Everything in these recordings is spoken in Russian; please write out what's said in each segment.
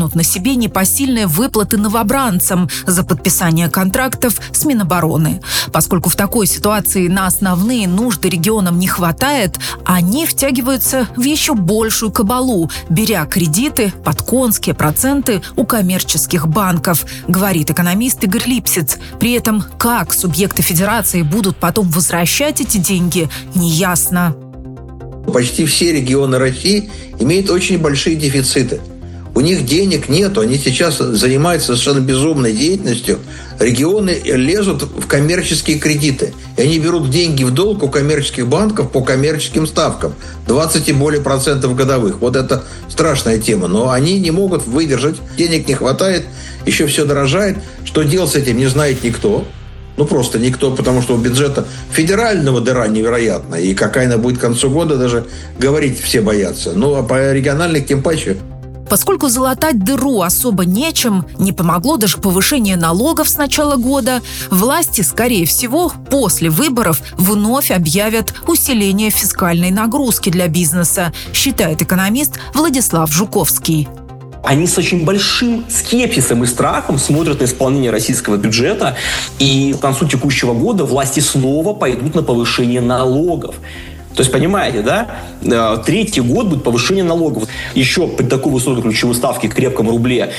тянут на себе непосильные выплаты новобранцам за подписание контрактов с Минобороны. Поскольку в такой ситуации на основные нужды регионам не хватает, они втягиваются в еще большую кабалу, беря кредиты под конские проценты у коммерческих банков, говорит экономист Игорь Липсиц. При этом, как субъекты федерации будут потом возвращать эти деньги, неясно. Почти все регионы России имеют очень большие дефициты. У них денег нету, они сейчас занимаются совершенно безумной деятельностью. Регионы лезут в коммерческие кредиты. И они берут деньги в долг у коммерческих банков по коммерческим ставкам. 20 и более процентов годовых. Вот это страшная тема. Но они не могут выдержать. Денег не хватает, еще все дорожает. Что делать с этим, не знает никто. Просто никто, потому что у бюджета федерального дыра невероятная. И какая она будет к концу года, даже говорить все боятся. А по региональных тем паче. Поскольку залатать дыру особо нечем, не помогло даже повышение налогов с начала года, власти, скорее всего, после выборов вновь объявят усиление фискальной нагрузки для бизнеса, считает экономист Владислав Жуковский. Они с очень большим скепсисом и страхом смотрят на исполнение российского бюджета, и к концу текущего года власти снова пойдут на повышение налогов. То есть, понимаете, да? Третий год будет повышение налогов. Еще при такой высокой ключевой ставке, крепком рубле,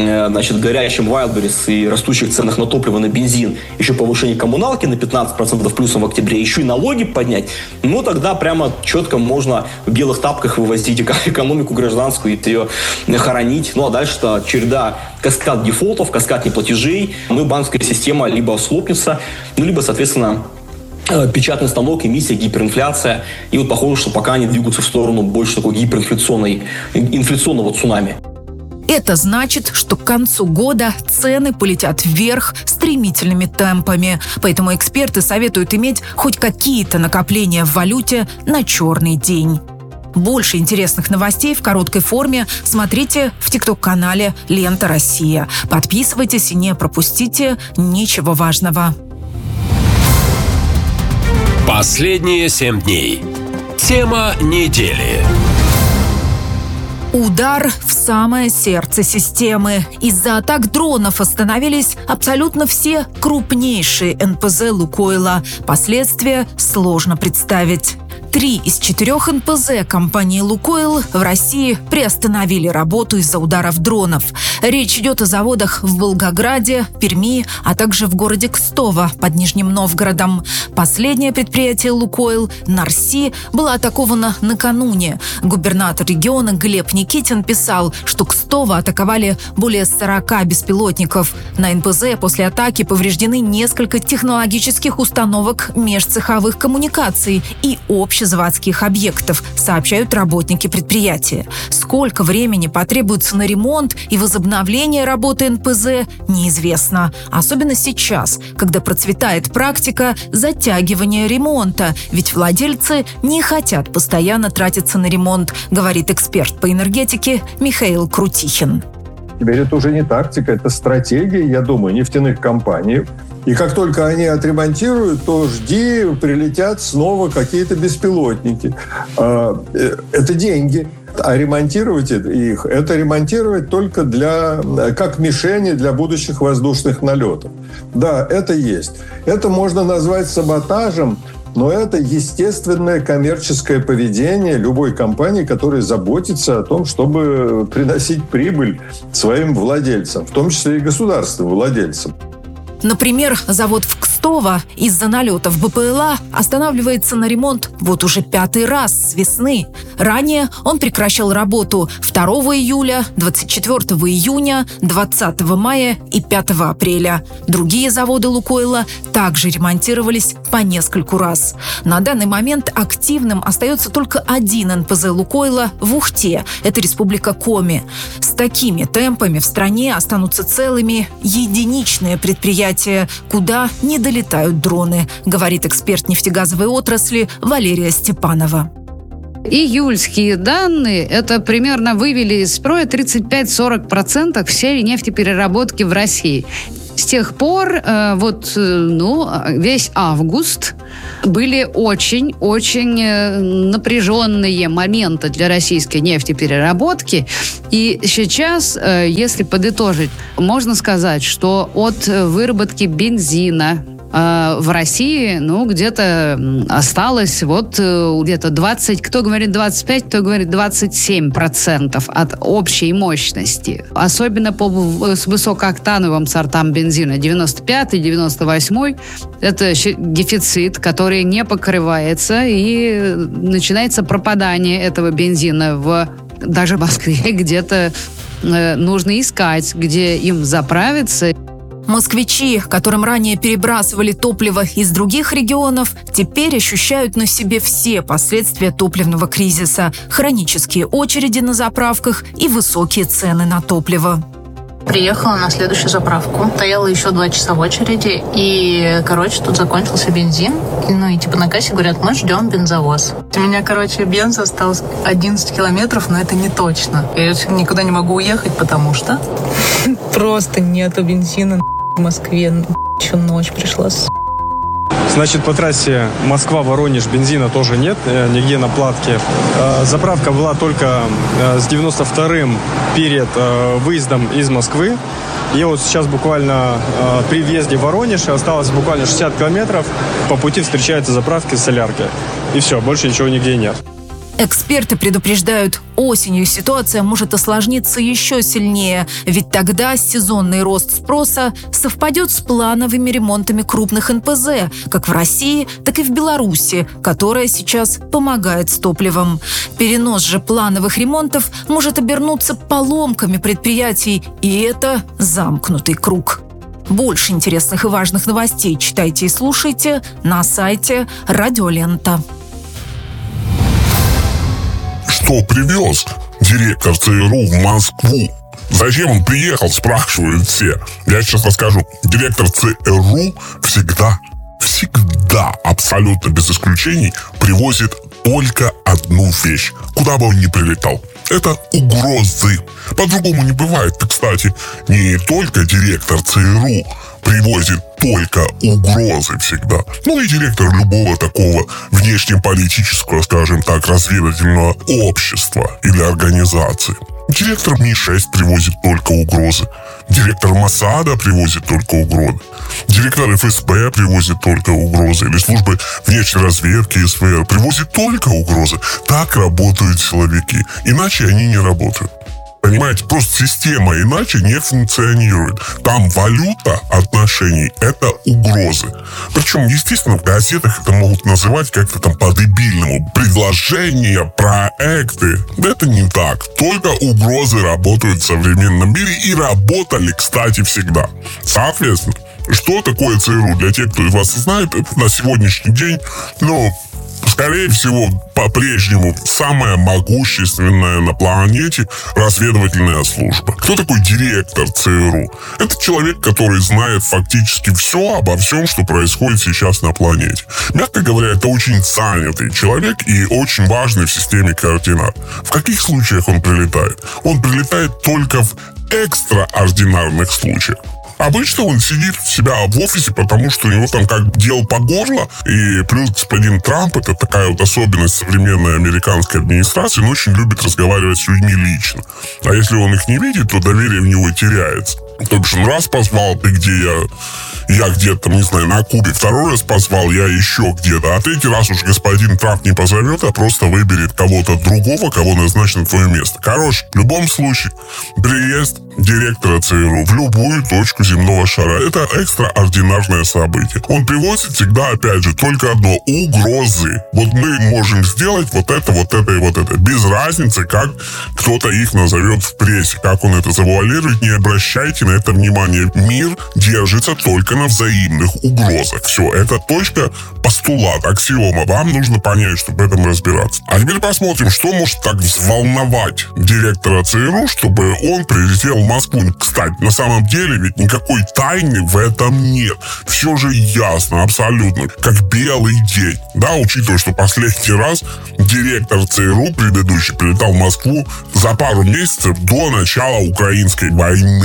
горячем Wildberries и растущих ценах на топливо, на бензин, еще повышение коммуналки на 15% плюсом в октябре, еще и налоги поднять, тогда прямо четко можно в белых тапках вывозить экономику гражданскую и ее хоронить. А дальше-то череда каскад дефолтов, каскад неплатежей. Банковская система либо слопнется, либо, соответственно, печатный станок, эмиссия, гиперинфляция. И похоже, что пока они двигаются в сторону больше такой инфляционного цунами. Это значит, что к концу года цены полетят вверх стремительными темпами. Поэтому эксперты советуют иметь хоть какие-то накопления в валюте на черный день. Больше интересных новостей в короткой форме смотрите в ТикТок-канале «Лента Россия». Подписывайтесь и не пропустите ничего важного. Последние 7 дней. Тема недели. Удар в самое сердце системы. Из-за атак дронов остановились абсолютно все крупнейшие НПЗ «Лукойла». Последствия сложно представить. 3 из 4 НПЗ компании «Лукойл» в России приостановили работу из-за ударов дронов. Речь идет о заводах в Волгограде, Перми, а также в городе Кстово под Нижним Новгородом. Последнее предприятие «Лукойл» Нарси было атаковано накануне. Губернатор региона Глеб Никитин писал, что Кстово атаковали более 40 беспилотников. На НПЗ после атаки повреждены несколько технологических установок межцеховых коммуникаций и общезаводских объектов, сообщают работники предприятия. Сколько времени потребуется на ремонт и возобновление работы НПЗ, неизвестно. Особенно сейчас, когда процветает практика затягивания ремонта, ведь владельцы не хотят постоянно тратиться на ремонт, говорит эксперт по энергетике Михаил Крутихин. Теперь это уже не тактика, это стратегия, я думаю, нефтяных компаний. И как только они отремонтируют, то жди, прилетят снова какие-то беспилотники. Это деньги. А ремонтировать их, это ремонтировать только как мишени для будущих воздушных налетов. Да, это есть. Это можно назвать саботажем, но это естественное коммерческое поведение любой компании, которая заботится о том, чтобы приносить прибыль своим владельцам, в том числе и государственным владельцам. Например, завод в Кстово из-за налетов БПЛА останавливается на ремонт вот уже 5-й раз с весны. Ранее он прекращал работу 2 июля, 24 июня, 20 мая и 5 апреля. Другие заводы «Лукойла» также ремонтировались по нескольку раз. На данный момент активным остается только один НПЗ «Лукойла» в Ухте. Это республика Коми. С такими темпами в стране останутся целыми единичные предприятия, куда не долетают дроны, говорит эксперт нефтегазовой отрасли Валерия Степанова. Июльские данные, это примерно вывели из строя 35-40% всей нефтепереработки в России. С тех пор весь август были очень-очень напряженные моменты для российской нефтепереработки. И сейчас, если подытожить, можно сказать, что от выработки бензина в России, где-то осталось где-то 20, кто говорит 25, кто говорит 27% от общей мощности. Особенно по высокооктановым сортам бензина. 95-й, 98-й – это дефицит, который не покрывается, и начинается пропадание этого бензина даже в Москве. Где-то нужно искать, где им заправиться. Москвичи, которым ранее перебрасывали топливо из других регионов, теперь ощущают на себе все последствия топливного кризиса: хронические очереди на заправках и высокие цены на топливо. Приехала на следующую заправку. Стояла еще 2 часа в очереди. И, тут закончился бензин. На кассе говорят, мы ждем бензовоз. У меня, бенз осталось 11 километров, но это не точно. Я никуда не могу уехать, потому что просто нету бензина в Москве. Еще ночь пришла. Значит, по трассе Москва-Воронеж бензина тоже нет, нигде на платке. Заправка была только с 92-м перед выездом из Москвы. И вот сейчас буквально при въезде в Воронеж осталось буквально 60 километров. По пути встречаются заправки с солярки. И все, больше ничего нигде нет. Эксперты предупреждают, осенью ситуация может осложниться еще сильнее, ведь тогда сезонный рост спроса совпадет с плановыми ремонтами крупных НПЗ, как в России, так и в Беларуси, которая сейчас помогает с топливом. Перенос же плановых ремонтов может обернуться поломками предприятий, и это замкнутый круг. Больше интересных и важных новостей читайте и слушайте на сайте Радиолента. Что привез директор ЦРУ в Москву? Зачем он приехал, спрашивают все. Я сейчас расскажу. Директор ЦРУ всегда, абсолютно без исключений, привозит только одну вещь, куда бы он ни прилетал. Это угрозы. По-другому не бывает. И, кстати, не только директор ЦРУ привозит только угрозы всегда. И директор любого такого внешнеполитического, скажем так, разведывательного общества или организации. Директор Ми-6 привозит только угрозы. Директор Моссада привозит только угрозы. Директор ФСБ привозит только угрозы. Или службы внешней разведки СВР привозит только угрозы. Так работают силовики. Иначе они не работают. Понимаете, просто система иначе не функционирует. Там валюта отношений – это угрозы. Причем, естественно, в газетах это могут называть как-то там по-дебильному. Предложения, проекты. Да это не так. Только угрозы работают в современном мире и работали, кстати, всегда. Соответственно, что такое ЦРУ? Для тех, кто вас знает, это на сегодняшний день, скорее всего, по-прежнему самая могущественная на планете разведывательная служба. Кто такой директор ЦРУ? Это человек, который знает фактически все обо всем, что происходит сейчас на планете. Мягко говоря, это очень занятый человек и очень важный в системе координат. В каких случаях он прилетает? Он прилетает только в экстраординарных случаях. Обычно он сидит у себя в офисе, потому что у него там как дел по горло. И плюс господин Трамп, это такая вот особенность современной американской администрации, он очень любит разговаривать с людьми лично. А если он их не видит, то доверие в него теряется. То бишь он раз позвал, ты где я где-то, не знаю, на Кубе. Второй раз позвал, я еще где-то. А третий раз уж господин Трамп не позовет, а просто выберет кого-то другого, кого назначит на твое место. Короче, в любом случае, приезд директора ЦРУ в любую точку земного шара – это экстраординарное событие. Он привозит всегда, опять же, только одно – угрозы. Вот мы можем сделать вот это и вот это. Без разницы, как кто-то их назовет в прессе, как он это завуалирует, не обращайте на это внимание. Мир держится только на взаимных угрозах. Все, это точка, постулат, аксиома. Вам нужно понять, чтобы в этом разбираться. А теперь посмотрим, что может так взволновать директора ЦРУ, чтобы он прилетел в Москву. Кстати, на самом деле ведь никакой тайны в этом нет. Все же ясно, абсолютно, как белый день. Да, учитывая, что последний раз директор ЦРУ предыдущий прилетал в Москву за пару месяцев до начала украинской войны.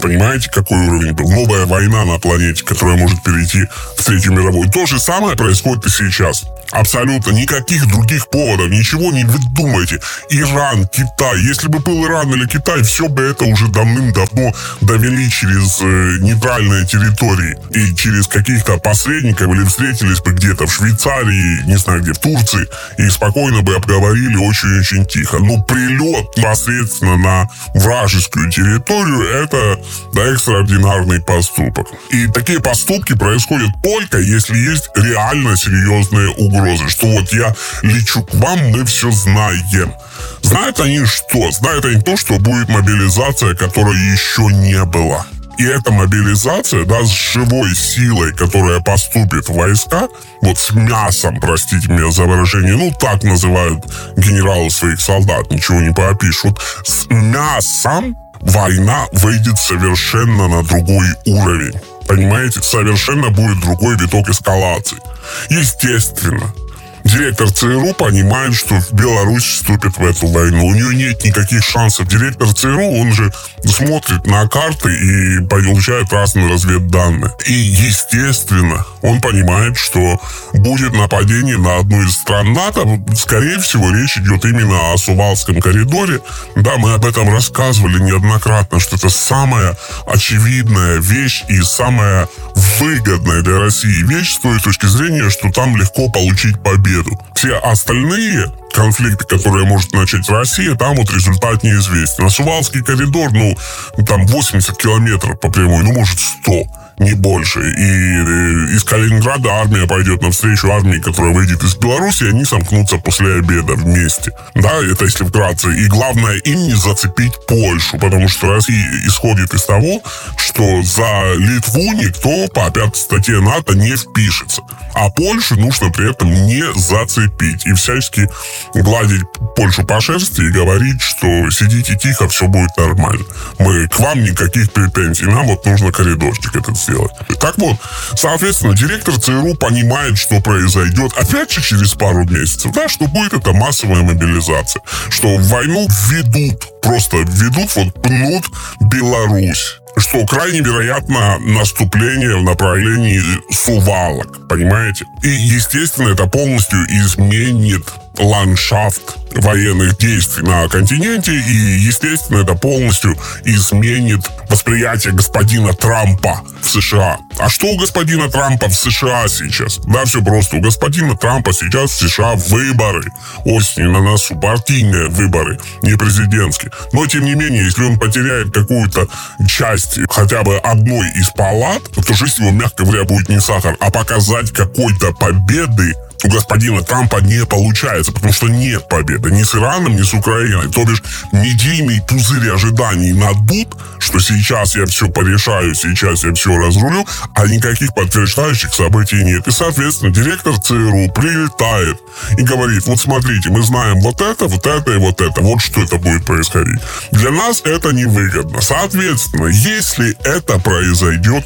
Понимаете, какой уровень был? Новая война на планете, которая может перейти в Третью мировую. То же самое происходит и сейчас. Абсолютно никаких других поводов, ничего не вы думаете. Иран, Китай. Если бы был Иран или Китай, все бы это уже давным-давно довели через нейтральные территории и через каких-то посредников или встретились бы где-то в Швейцарии, не знаю где, в Турции, и спокойно бы обговорили очень-очень тихо. Но прилет непосредственно на вражескую территорию — это экстраординарный поступок. И такие поступки происходят только если есть реально серьезные угрозы. Что вот я лечу к вам, мы все знаем. Знают они что? Знают они то, что будет мобилизация, которой еще не было. И эта мобилизация, да, с живой силой, которая поступит в войска, вот с мясом, простите меня за выражение, ну так называют генералы своих солдат, ничего не поопишешь. Вот с мясом война выйдет совершенно на другой уровень. Понимаете, совершенно будет другой виток эскалации. Естественно, директор ЦРУ понимает, что Беларусь вступит в эту войну. У нее нет никаких шансов. Директор ЦРУ, он же смотрит на карты и получает разные разведданные. И, естественно, он понимает, что будет нападение на одну из стран НАТО. Скорее всего, речь идет именно о Сувалском коридоре. Да, мы об этом рассказывали неоднократно, что это самая очевидная вещь и самая выгодная для России вещь с той точки зрения, что там легко получить победу. Все остальные конфликты, которые может начать Россия, там вот результат неизвестен. А Сувалский коридор, там 80 километров по прямой, может 100. Не больше. И из Калининграда армия пойдет навстречу армии, которая выйдет из Беларуси, и они сомкнутся после обеда вместе. Да, это если вкратце. И главное, им не зацепить Польшу, потому что Россия исходит из того, что за Литву никто по 5 статье НАТО не впишется. А Польшу нужно при этом не зацепить. И всячески гладить Польшу по шерсти и говорить, что сидите тихо, все будет нормально. Мы к вам никаких претензий. Нам вот нужно коридорчик этот сделать. Так вот, соответственно, директор ЦРУ понимает, что произойдет, опять же, через пару месяцев, да, что будет это массовая мобилизация, что в войну пнут Беларусь, что крайне вероятно наступление в направлении Сувалок, понимаете? И, естественно, это полностью изменит ландшафт военных действий на континенте, и, естественно, это полностью изменит восприятие господина Трампа в США. А что у господина Трампа в США сейчас? Да, все просто. У господина Трампа сейчас в США выборы. Осенью на носу партийные выборы, не президентские. Но, тем не менее, если он потеряет какую-то часть хотя бы одной из палат, то жизнь его, мягко говоря, будет не сахар. А показать какой-то победы у господина Трампа не получается, потому что нет победы ни с Ираном, ни с Украиной. То бишь медийный пузырь ожиданий надут, что сейчас я все порешаю, сейчас я все разрулю, а никаких подтверждающих событий нет. И, соответственно, директор ЦРУ прилетает и говорит: вот смотрите, мы знаем вот это и вот это. Вот что это будет происходить. Для нас это невыгодно. Соответственно, если это произойдет,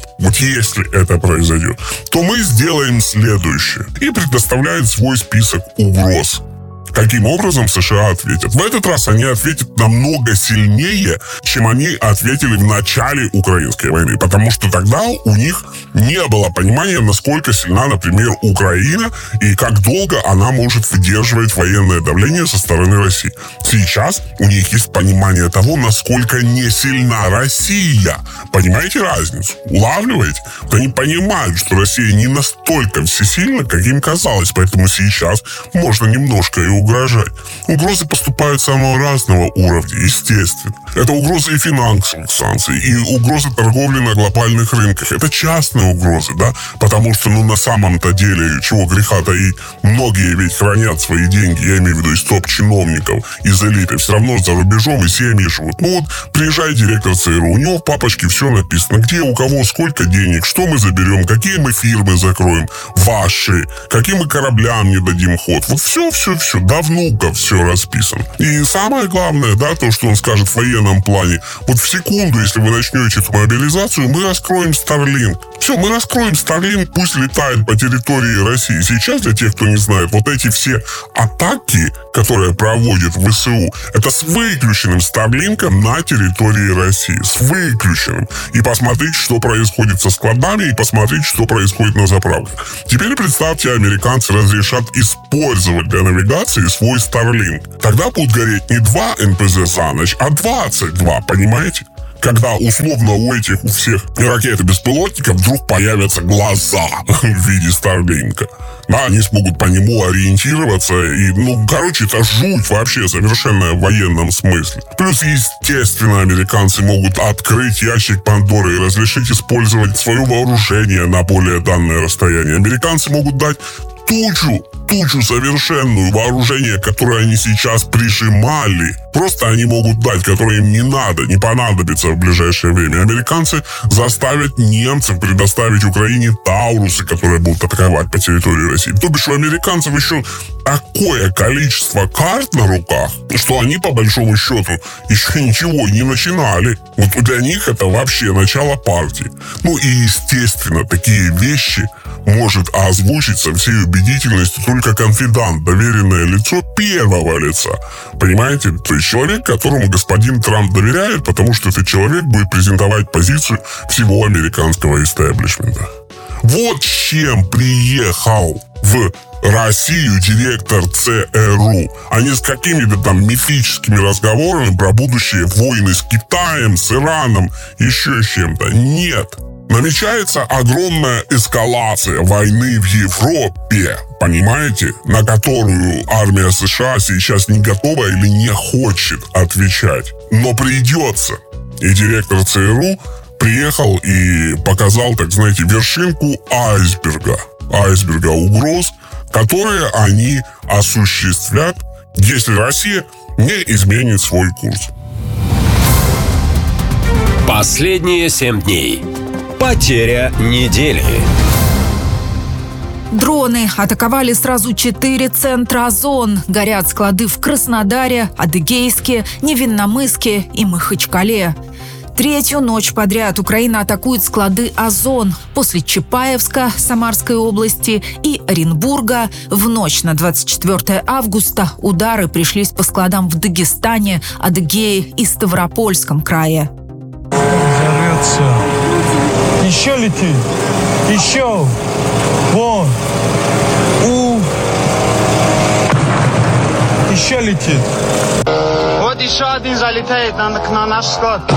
то мы сделаем следующее. И предоставляем свой список угроз. Каким образом США ответят? В этот раз они ответят намного сильнее, чем они ответили в начале украинской войны, потому что тогда у них не было понимания, насколько сильна, например, Украина и как долго она может выдерживать военное давление со стороны России. Сейчас у них есть понимание того, насколько не сильна Россия. Понимаете разницу? Улавливаете? Они понимают, что Россия не настолько всесильна, как им казалось, поэтому сейчас можно немножко и угрожать. Угрозы поступают самого разного уровня, естественно. Это угрозы и финансовых санкций, и угрозы торговли на глобальных рынках. Это частные угрозы, да, потому что, на самом-то деле, чего греха таить, многие ведь хранят свои деньги, я имею в виду из топ-чиновников, из элиты, все равно за рубежом и семьи живут. Приезжает директор ЦРУ, у него в папочке все написано, где, у кого, сколько денег, что мы заберем, какие мы фирмы закроем, ваши, каким мы кораблям не дадим ход. Вот все, давнука все расписано. И самое главное, да, то, что он скажет в военном плане, вот в секунду, если вы начнете эту мобилизацию, мы раскроем Starlink. Все, мы раскроем Starlink, пусть летает по территории России. Сейчас, для тех, кто не знает, вот эти все атаки, которое проводит ВСУ, это с выключенным Старлинком на территории России. С выключенным. И посмотреть, что происходит со складами, и посмотреть, что происходит на заправках. Теперь представьте, американцы разрешат использовать для навигации свой Старлинк. Тогда будут гореть не 2 НПЗ за ночь, а 22, понимаете? Когда условно у всех ракет и беспилотников вдруг появятся глаза в виде Старлинка. Да, они смогут по нему ориентироваться. И, это жуть вообще совершенно в военном смысле. Плюс, естественно, американцы могут открыть ящик Пандоры и разрешить использовать свое вооружение на более данное расстояние. Американцы могут дать тучу совершенную вооружения, которое они сейчас прижимали. Просто они могут дать, которое им не понадобится в ближайшее время. Американцы заставят немцев предоставить Украине Таурусы, которые будут атаковать по территории России. То бишь у американцев еще такое количество карт на руках, что они, по большому счету, еще ничего не начинали. Вот для них это вообще начало партии. И, естественно, такие вещи может озвучить со всей убедительностью только конфидант, доверенное лицо первого лица. Понимаете? То есть человек, которому господин Трамп доверяет, потому что этот человек будет презентовать позицию всего американского истеблишмента. Вот с чем приехал в Россию директор ЦРУ, а не с какими-то там мифическими разговорами про будущие войны с Китаем, с Ираном, еще с чем-то. Нет. Намечается огромная эскалация войны в Европе, понимаете, на которую армия США сейчас не готова или не хочет отвечать. Но придется. И директор ЦРУ приехал и показал, вершинку айсберга угроз, которые они осуществят, если Россия не изменит свой курс. Последние 7 дней. Потеря недели. Дроны атаковали сразу 4 центра Озон. Горят склады в Краснодаре, Адыгейске, Невинномысске и Махачкале. 3-ю ночь подряд Украина атакует склады Озон. После Чапаевска, Самарской области, и Оренбурга в ночь на 24 августа удары пришлись по складам в Дагестане, Адыгее и Ставропольском крае. Взорвется. Еще летит. Еще. Вон. Еще летит. Вот еще один залетает на наш склад.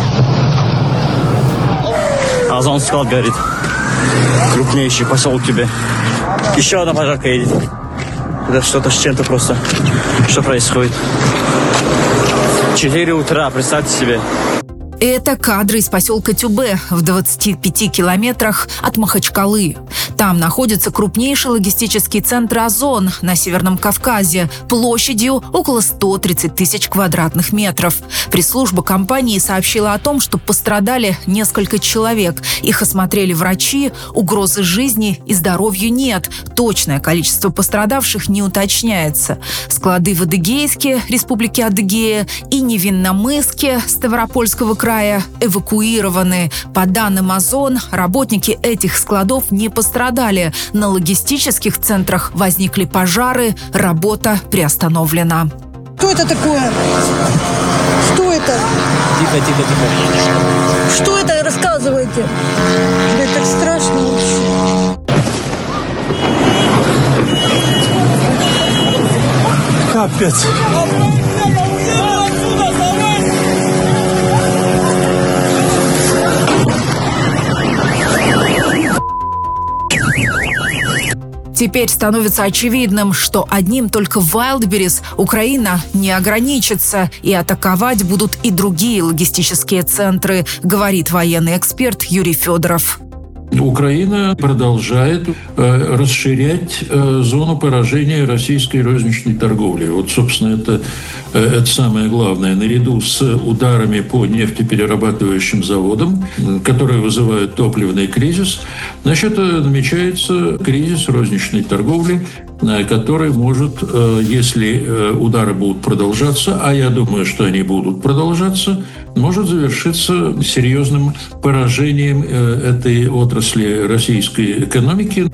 Озон склад горит. Крупнейший поселок тебе. Еще одна пожарка едет. Это что-то с чем-то просто. Что происходит? 4 утра, представьте себе. Это кадры из поселка Тюбе в 25 километрах от Махачкалы. Там находится крупнейший логистический центр Озон на Северном Кавказе площадью около 130 тысяч квадратных метров. Пресс-служба компании сообщила о том, что пострадали несколько человек. Их осмотрели врачи, угрозы жизни и здоровью нет. Точное количество пострадавших не уточняется. Склады в Адыгейске, Республике Адыгея, и Невинномысске, Ставропольского края эвакуированы. По данным Озон, работники этих складов не пострадали. На логистических центрах возникли пожары, работа приостановлена. Что это такое? Что это? Тихо. Что это? Рассказывайте. Это так страшно вообще. Капец. Теперь становится очевидным, что одним только Wildberries Украина не ограничится, и атаковать будут и другие логистические центры, говорит военный эксперт Юрий Федоров. Украина продолжает расширять зону поражения российской розничной торговли. Вот, собственно, это самое главное. Наряду с ударами по нефтеперерабатывающим заводам, которые вызывают топливный кризис, намечается кризис розничной торговли, который может, если удары будут продолжаться, а я думаю, что они будут продолжаться, может завершиться серьезным поражением этой отрасли российской экономики.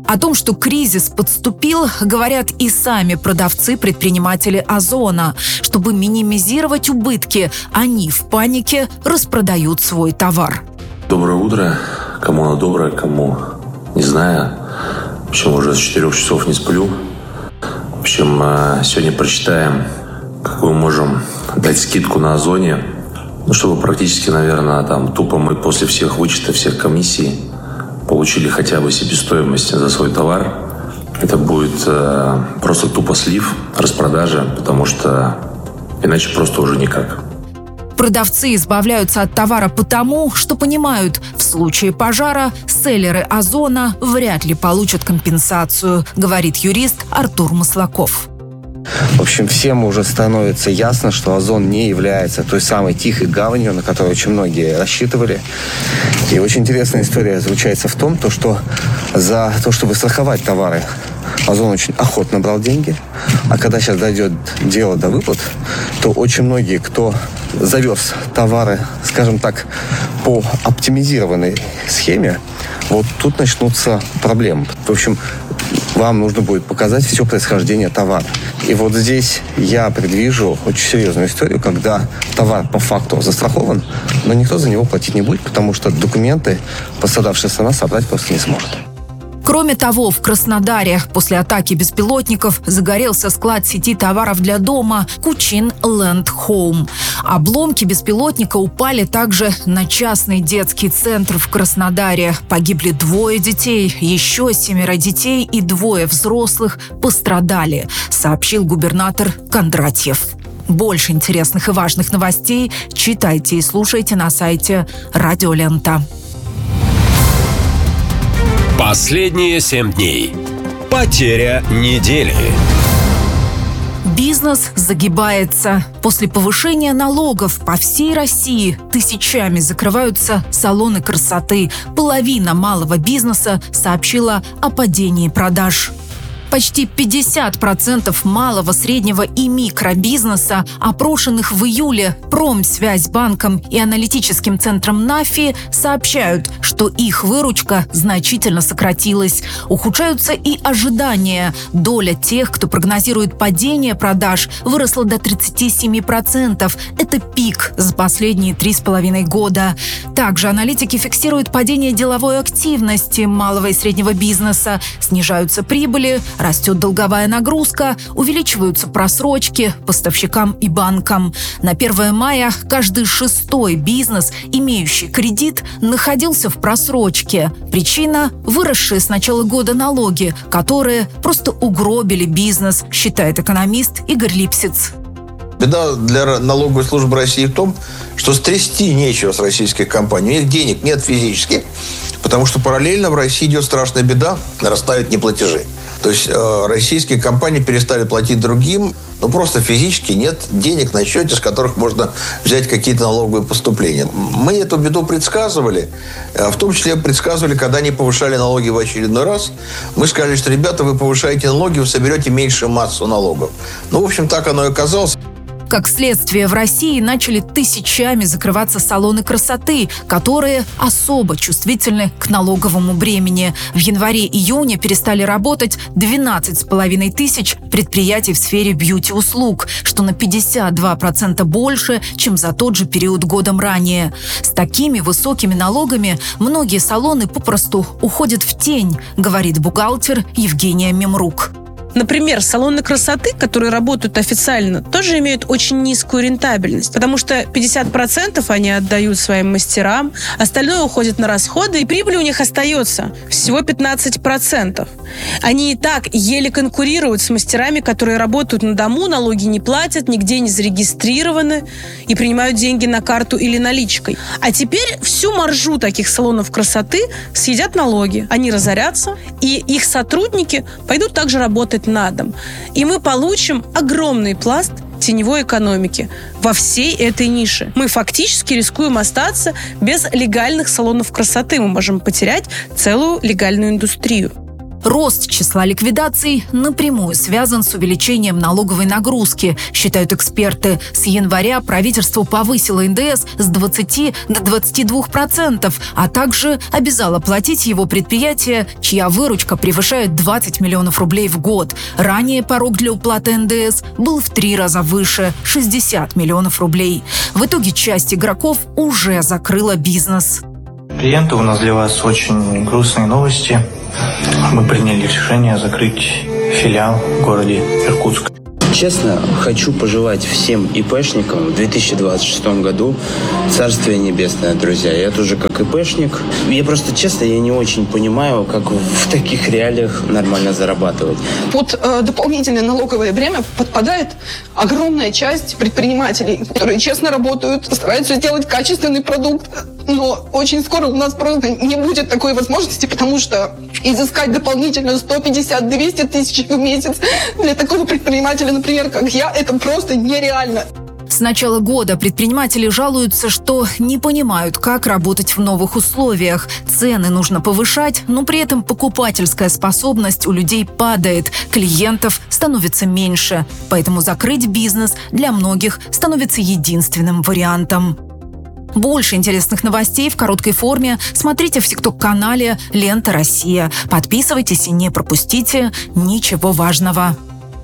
О том, что кризис подступил, говорят и сами продавцы-предприниматели Озона. Чтобы минимизировать убытки, они в панике распродают свой товар. Доброе утро. Кому оно доброе, кому не знаю. В общем, уже с 4 часов не сплю. В общем, сегодня прочитаем, какую можем дать скидку на Озоне. Чтобы практически, наверное, тупо мы после всех вычетов, всех комиссий получили хотя бы себестоимость за свой товар. Это будет просто тупо слив, распродажа, потому что иначе просто уже никак. Продавцы избавляются от товара потому, что понимают, в случае пожара селлеры Озона вряд ли получат компенсацию, говорит юрист Артур Маслаков. В общем, всем уже становится ясно, что Озон не является той самой тихой гаванью, на которую очень многие рассчитывали. И очень интересная история заключается в том, что за то, чтобы страховать товары, Озон очень охотно брал деньги. А когда сейчас дойдет дело до выплат, то очень многие, кто завез товары, скажем так, по оптимизированной схеме, вот тут начнутся проблемы. В общем, вам нужно будет показать все происхождение товара. И вот здесь я предвижу очень серьезную историю, когда товар по факту застрахован, но никто за него платить не будет, потому что документы пострадавшая страна собрать просто не сможет. Кроме того, в Краснодаре после атаки беспилотников загорелся склад сети товаров для дома Кучин Land Home. Обломки беспилотника упали также на частный детский центр в Краснодаре. Погибли 2 детей, еще 7 детей и 2 взрослых пострадали, сообщил губернатор Кондратьев. Больше интересных и важных новостей читайте и слушайте на сайте Радио Лента. Последние 7 дней. Потеря недели. Бизнес загибается. После повышения налогов по всей России тысячами закрываются салоны красоты. Половина малого бизнеса сообщила о падении продаж. Почти 50% малого, среднего и микробизнеса, опрошенных в июле Промсвязьбанком и аналитическим центром НАФИ, сообщают, что их выручка значительно сократилась. Ухудшаются и ожидания. Доля тех, кто прогнозирует падение продаж, выросла до 37%. Это пик за последние 3,5 года. Также аналитики фиксируют падение деловой активности малого и среднего бизнеса. Снижаются прибыли, растет долговая нагрузка, увеличиваются просрочки поставщикам и банкам. На 1 мая каждый 6-й бизнес, имеющий кредит, находился в просрочке. Причина – выросшие с начала года налоги, которые просто угробили бизнес, считает экономист Игорь Липсиц. Беда для налоговой службы России в том, что стрясти нечего с российских компаний. У них денег нет физически, потому что параллельно в России идет страшная беда, нарастают неплатежи. То есть российские компании перестали платить другим, но просто физически нет денег на счете, с которых можно взять какие-то налоговые поступления. Мы эту беду предсказывали, в том числе предсказывали, когда они повышали налоги в очередной раз. Мы сказали, что, ребята, вы повышаете налоги, вы соберете меньшую массу налогов. Ну, в общем, так оно и оказалось. Как следствие, в России начали тысячами закрываться салоны красоты, которые особо чувствительны к налоговому бремени. В январе-июне перестали работать 12,5 тысяч предприятий в сфере бьюти-услуг, что на 52% больше, чем за тот же период годом ранее. С такими высокими налогами многие салоны попросту уходят в тень, говорит бухгалтер Евгения Мемрук. Например, салоны красоты, которые работают официально, тоже имеют очень низкую рентабельность, потому что 50% они отдают своим мастерам, остальное уходит на расходы, и прибыль у них остается всего 15%. Они и так еле конкурируют с мастерами, которые работают на дому, налоги не платят, нигде не зарегистрированы и принимают деньги на карту или наличкой. А теперь всю маржу таких салонов красоты съедят налоги. Они разорятся, и их сотрудники пойдут также работать на дом. И мы получим огромный пласт теневой экономики во всей этой нише. Мы фактически рискуем остаться без легальных салонов красоты. Мы можем потерять целую легальную индустрию. Рост числа ликвидаций напрямую связан с увеличением налоговой нагрузки, считают эксперты. С января правительство повысило НДС с 20 до 22%, а также обязало платить его предприятия, чья выручка превышает 20 миллионов рублей в год. Ранее порог для уплаты НДС был в 3 раза выше – 60 миллионов рублей. В итоге часть игроков уже закрыла бизнес. Клиенты, у нас для вас очень грустные новости. Мы приняли решение закрыть филиал в городе Иркутск. Честно, хочу пожелать всем ИПшникам в 2026 году царствие небесное, друзья. Я тоже как ИПшник. Я просто, честно, я не очень понимаю, как в таких реалиях нормально зарабатывать. Под дополнительное налоговое бремя подпадает огромная часть предпринимателей, которые честно работают, стараются сделать качественный продукт. Но очень скоро у нас просто не будет такой возможности, потому что изыскать дополнительно 150-200 тысяч в месяц для такого предпринимателя, например, как я, это просто нереально. С начала года предприниматели жалуются, что не понимают, как работать в новых условиях. Цены нужно повышать, но при этом покупательская способность у людей падает, клиентов становится меньше. Поэтому закрыть бизнес для многих становится единственным вариантом. Больше интересных новостей в короткой форме смотрите в ТикТок-канале «Лента Россия». Подписывайтесь и не пропустите ничего важного.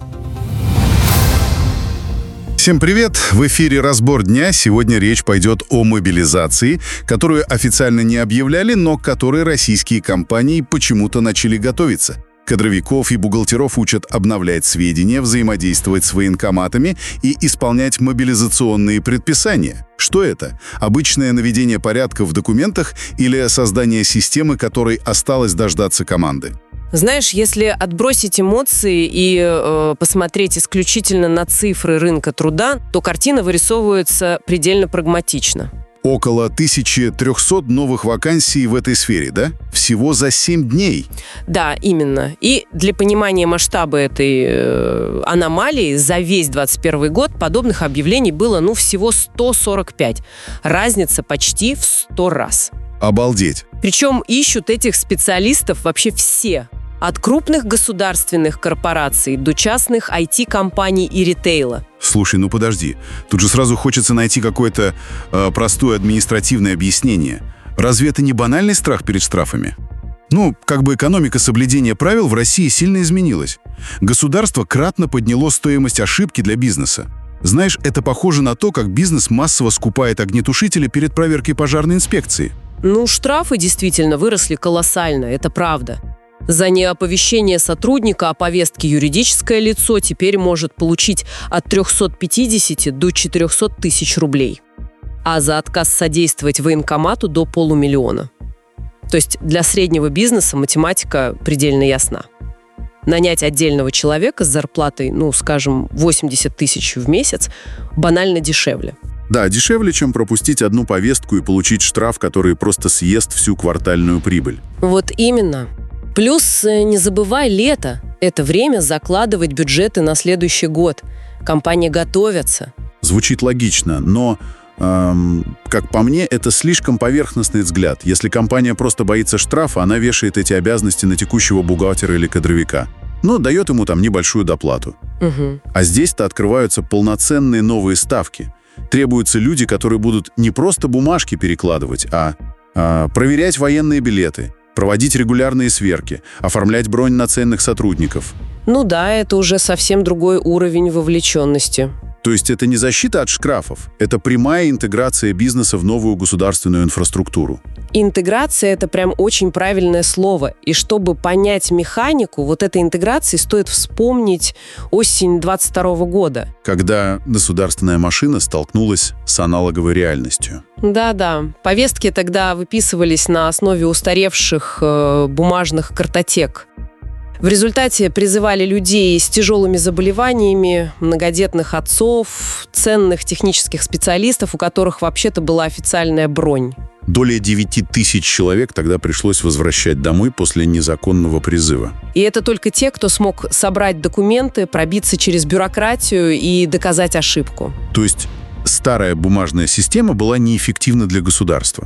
Всем привет! В эфире «Разбор дня». Сегодня речь пойдет о мобилизации, которую официально не объявляли, но к которой российские компании почему-то начали готовиться. Кадровиков и бухгалтеров учат обновлять сведения, взаимодействовать с военкоматами и исполнять мобилизационные предписания. Что это? Обычное наведение порядка в документах или создание системы, которой осталось дождаться команды? Знаешь, если отбросить эмоции и посмотреть исключительно на цифры рынка труда, то картина вырисовывается предельно прагматично. Около 1300 новых вакансий в этой сфере, да? Всего за 7 дней. Да, именно. И для понимания масштаба этой аномалии за весь 2021 год подобных объявлений было, всего 145. Разница почти в 100 раз. Обалдеть. Причем ищут этих специалистов вообще все. От крупных государственных корпораций до частных IT-компаний и ритейла. Слушай, подожди. Тут же сразу хочется найти какое-то простое административное объяснение. Разве это не банальный страх перед штрафами? Экономика соблюдения правил в России сильно изменилась. Государство кратно подняло стоимость ошибки для бизнеса. Знаешь, это похоже на то, как бизнес массово скупает огнетушители перед проверкой пожарной инспекции. Штрафы действительно выросли колоссально, это правда. За неоповещение сотрудника о повестке юридическое лицо теперь может получить от 350 до 400 тысяч рублей. А за отказ содействовать военкомату до 500 000. То есть для среднего бизнеса математика предельно ясна. Нанять отдельного человека с зарплатой, 80 тысяч в месяц, банально дешевле. Да, дешевле, чем пропустить одну повестку и получить штраф, который просто съест всю квартальную прибыль. Вот именно. Плюс не забывай лето. Это время закладывать бюджеты на следующий год. Компании готовятся. Звучит логично, но, как по мне, это слишком поверхностный взгляд. Если компания просто боится штрафа, она вешает эти обязанности на текущего бухгалтера или кадровика. Дает ему небольшую доплату. Угу. А здесь-то открываются полноценные новые ставки. Требуются люди, которые будут не просто бумажки перекладывать, а проверять военные билеты, проводить регулярные сверки, оформлять бронь на ценных сотрудников. Да, это уже совсем другой уровень вовлеченности. То есть это не защита от штрафов, это прямая интеграция бизнеса в новую государственную инфраструктуру. Интеграция – это прям очень правильное слово. И чтобы понять механику вот этой интеграции, стоит вспомнить осень 2022 года. Когда государственная машина столкнулась с аналоговой реальностью. Да. Повестки тогда выписывались на основе устаревших бумажных картотек. В результате призывали людей с тяжелыми заболеваниями, многодетных отцов, ценных технических специалистов, у которых вообще-то была официальная бронь. Более 9000 человек тогда пришлось возвращать домой после незаконного призыва. И это только те, кто смог собрать документы, пробиться через бюрократию и доказать ошибку. То есть старая бумажная система была неэффективна для государства.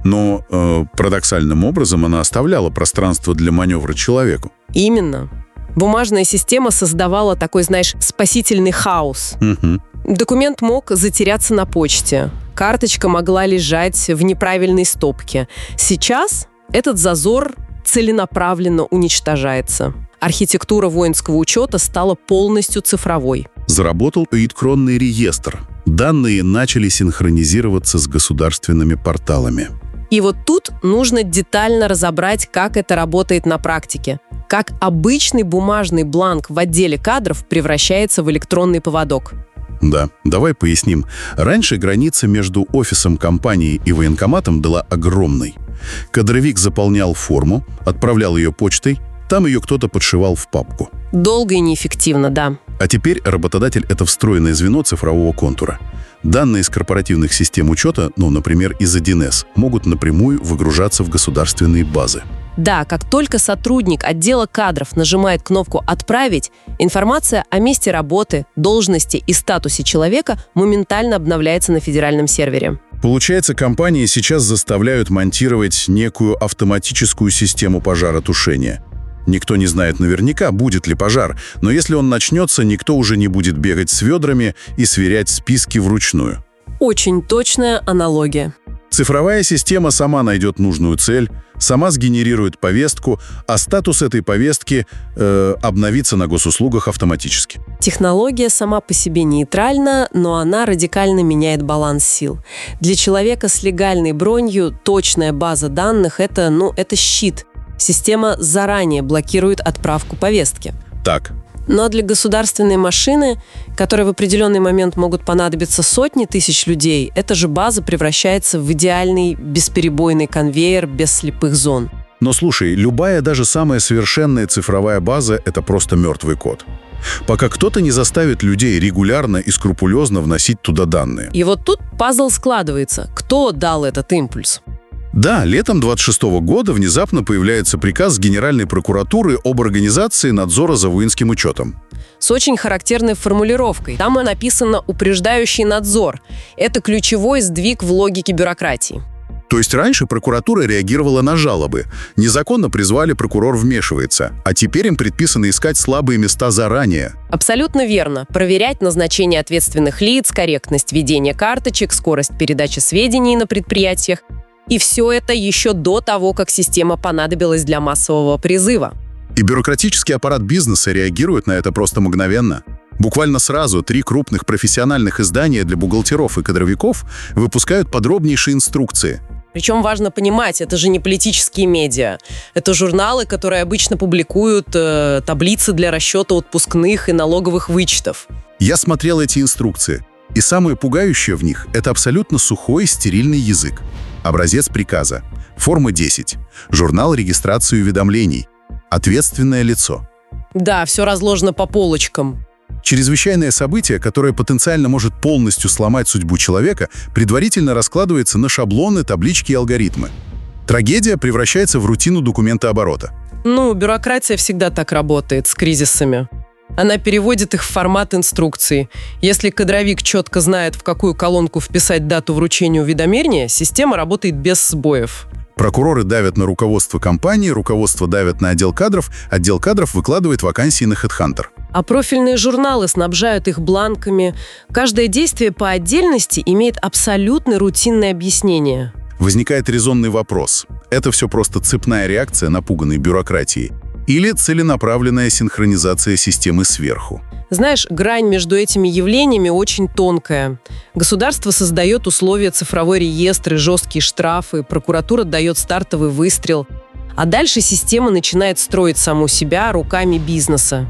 Но парадоксальным образом она оставляла пространство для маневра человеку. Именно. Бумажная система создавала такой, знаешь, спасительный хаос. Документ мог затеряться на почте. Карточка могла лежать в неправильной стопке. Сейчас этот зазор целенаправленно уничтожается. Архитектура воинского учета стала полностью цифровой. Заработал электронный реестр. Данные начали синхронизироваться с государственными порталами. И вот тут нужно детально разобрать, как это работает на практике. Как обычный бумажный бланк в отделе кадров превращается в электронный поводок. Да, давай поясним. Раньше граница между офисом компании и военкоматом была огромной. Кадровик заполнял форму, отправлял ее почтой, там ее кто-то подшивал в папку. Долго и неэффективно, да. А теперь работодатель – это встроенное звено цифрового контура. Данные из корпоративных систем учета, например, из 1С, могут напрямую выгружаться в государственные базы. Да, как только сотрудник отдела кадров нажимает кнопку «Отправить», информация о месте работы, должности и статусе человека моментально обновляется на федеральном сервере. Получается, компании сейчас заставляют монтировать некую автоматическую систему пожаротушения. Никто не знает наверняка, будет ли пожар, но если он начнется, никто уже не будет бегать с ведрами и сверять списки вручную. Очень точная аналогия. Цифровая система сама найдет нужную цель, сама сгенерирует повестку, а статус этой повестки обновится на госуслугах автоматически. Технология сама по себе нейтральна, но она радикально меняет баланс сил. Для человека с легальной бронью точная база данных – это щит. Система заранее блокирует отправку повестки. Так. Но для государственной машины, которой в определенный момент могут понадобиться сотни тысяч людей, эта же база превращается в идеальный бесперебойный конвейер без слепых зон. Но слушай, любая, даже самая совершенная цифровая база – это просто мертвый код. Пока кто-то не заставит людей регулярно и скрупулезно вносить туда данные. И вот тут пазл складывается. Кто дал этот импульс? Да, летом 26-го года внезапно появляется приказ Генеральной прокуратуры об организации надзора за воинским учетом. С очень характерной формулировкой. Там написано «упреждающий надзор». Это ключевой сдвиг в логике бюрократии. То есть раньше прокуратура реагировала на жалобы. Незаконно призвали, прокурор вмешивается. А теперь им предписано искать слабые места заранее. Абсолютно верно. Проверять назначение ответственных лиц, корректность ведения карточек, скорость передачи сведений на предприятиях. И все это еще до того, как система понадобилась для массового призыва. И бюрократический аппарат бизнеса реагирует на это просто мгновенно. Буквально сразу 3 крупных профессиональных издания для бухгалтеров и кадровиков выпускают подробнейшие инструкции. Причем важно понимать, это же не политические медиа. Это журналы, которые обычно публикуют таблицы для расчета отпускных и налоговых вычетов. Я смотрел эти инструкции. И самое пугающее в них – это абсолютно сухой стерильный язык. Образец приказа. Форма 10. Журнал регистрации уведомлений. Ответственное лицо. Да, все разложено по полочкам. Чрезвычайное событие, которое потенциально может полностью сломать судьбу человека, предварительно раскладывается на шаблоны, таблички и алгоритмы. Трагедия превращается в рутину документооборота. Бюрократия всегда так работает, с кризисами. Она переводит их в формат инструкции. Если кадровик четко знает, в какую колонку вписать дату вручения уведомления, система работает без сбоев. Прокуроры давят на руководство компании, руководство давит на отдел кадров выкладывает вакансии на HeadHunter. А профильные журналы снабжают их бланками. Каждое действие по отдельности имеет абсолютно рутинное объяснение. Возникает резонный вопрос. Это все просто цепная реакция напуганной бюрократии? Или целенаправленная синхронизация системы сверху? Знаешь, грань между этими явлениями очень тонкая. Государство создает условия цифровой реестры, жесткие штрафы, прокуратура дает стартовый выстрел. А дальше система начинает строить саму себя руками бизнеса.